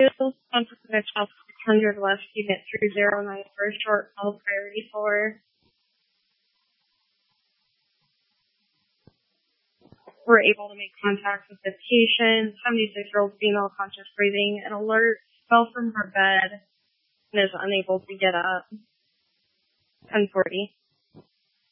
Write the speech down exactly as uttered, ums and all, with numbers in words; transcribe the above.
Contact with a child six hundred left unit three zero nine for a short call priority four. We're able to make contact with the patient, seventy-six-year-old female, conscious breathing, and alert, fell from her bed and is unable to get up. ten forty.